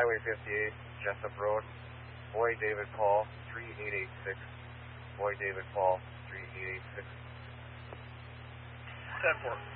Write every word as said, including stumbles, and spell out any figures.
Highway fifty-eight, Jessup Road. Boy David Paul, three eight eight six. Boy David Paul, three eight eight six. ten four.